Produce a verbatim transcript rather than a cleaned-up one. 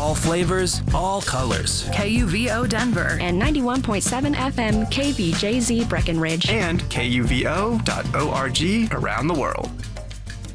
All flavors, all colors. K U V O Denver and ninety-one point seven F M K V J Z Breckenridge and K U V O dot org around the world.